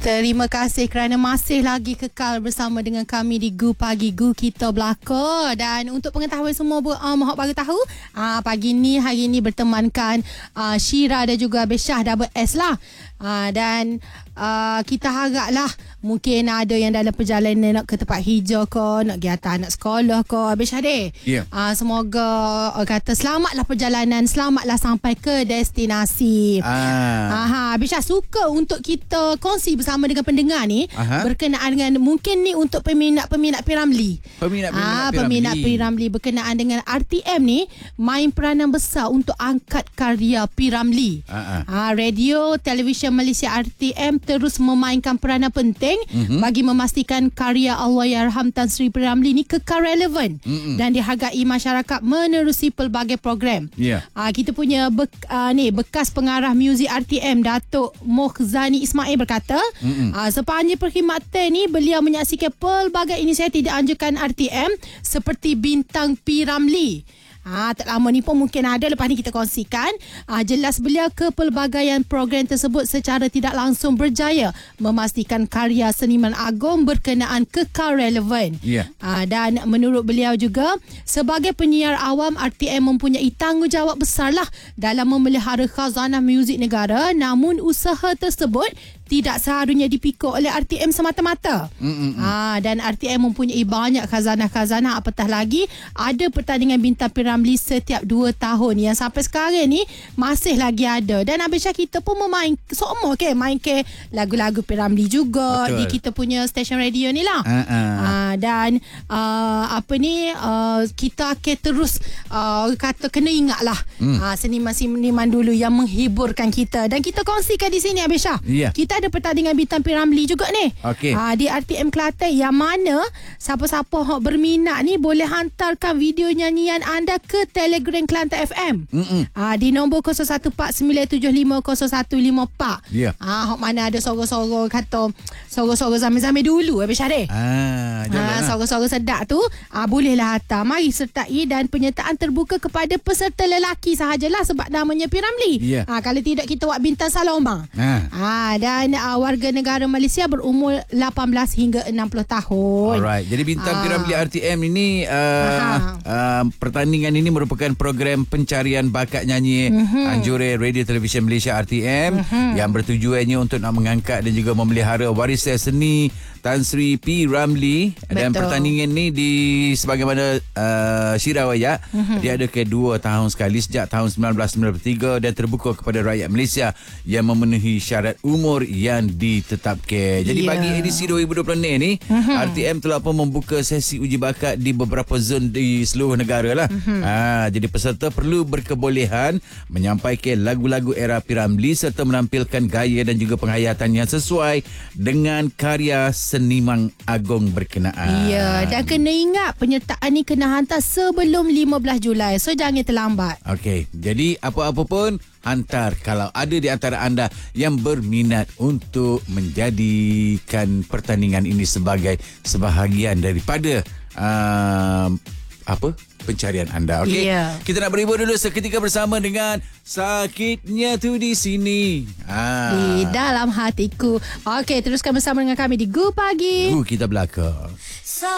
Terima kasih kerana masih lagi kekal bersama dengan kami di Gu Pagi Gu Kita Belaka. Dan untuk pengetahuan semua mohon bagi tahu, hari ni bertemankan Syira dan juga Beshah Double S lah. Dan kita haraplah mungkin ada yang dalam perjalanan nak ke tempat hijau ke, nak pergi hantar anak sekolah ke, Beshah deh. Semoga kata selamatlah perjalanan, selamatlah sampai ke destinasi. Beshah suka untuk kita kongsi bersama dengan pendengar ni berkenaan dengan mungkin ni untuk peminat-peminat P.Ramlee. Peminat P.Ramlee berkenaan dengan RTM ni main peranan besar untuk angkat karya P.Ramlee. Radio Television Malaysia RTM terus memainkan peranan penting bagi memastikan karya Allahyarham Tan Sri P.Ramlee ni kekal relevan dan dihargai masyarakat menerusi pelbagai program. Kita punya bekas pengarah muzik RTM Datuk Mohzani Ismail berkata, sepanjang perkhidmatan ni beliau menyaksikan pelbagai inisiatif dianjurkan RTM seperti Bintang P.Ramlee. Tak lama ni pun mungkin ada, lepas ni kita kongsikan. Jelas beliau kepelbagaian program tersebut secara tidak langsung berjaya memastikan karya seniman agung berkenaan kekal relevan. Dan menurut beliau juga, sebagai penyiar awam, RTM mempunyai tanggungjawab besar lah dalam memelihara khazanah muzik negara. Namun usaha tersebut tidak seharusnya dipikul oleh RTM semata-mata. Dan RTM mempunyai banyak khazanah-khazanah, apatah lagi ada pertandingan Bintang P.Ramlee setiap 2 tahun yang sampai sekarang ni masih lagi ada. Dan Abisha kita pun main ke lagu-lagu P.Ramlee juga. Betul. Di kita punya stesen radio ni lah. Dan kita akan terus kata kena ingat lah seniman-seniman dulu yang menghiburkan kita. Dan kita kongsikan di sini Abisha. Kita ada pertandingan Bintang P.Ramlee juga ni. Di RTM Kelantan, yang mana siapa-siapa yang berminat ni boleh hantarkan video nyanyian anda ke Telegram Kelantan FM. Di nombor 0149750154. Hok mana ada sorok-sorok kata sorok-sorok zaman-zaman dulu Syarif. Sorok-sorok sedap tu bolehlah hantar. Mari sertai, dan penyertaan terbuka kepada peserta lelaki sahajalah sebab namanya P.Ramlee. Kalau tidak kita buat Bintang Saloma. Dan warga negara Malaysia berumur 18 hingga 60 tahun. Alright. Jadi Bintang P.Ramlee RTM ini pertandingan ini merupakan program pencarian bakat nyanyi anjuran Radio Television Malaysia RTM yang bertujuannya untuk nak mengangkat dan juga memelihara warisan seni Tan Sri P.Ramlee. Dan pertandingan ni sebagaimana Syira wayak, dia ada ke 2 tahun sekali sejak tahun 1993 dan terbuka kepada rakyat Malaysia yang memenuhi syarat umur yang ditetapkan. Jadi bagi edisi 2020 ni RTM telah pun membuka sesi uji bakat di beberapa zon di seluruh negara lah. Jadi peserta perlu berkebolehan menyampaikan lagu-lagu era P.Ramlee serta menampilkan gaya dan juga penghayatan yang sesuai dengan karya seniman agung berkenaan. Dan kena ingat penyertaan ni kena hantar sebelum 15 Julai. So jangan terlambat. Jadi apa-apa pun hantar kalau ada di antara anda yang berminat untuk menjadikan pertandingan ini sebagai sebahagian daripada pencarian anda. Kita nak berhibur dulu seketika bersama dengan Sakitnya Tu di Sini di dalam hatiku. Teruskan bersama dengan kami di Gu Pagi Gu Kita Belaka.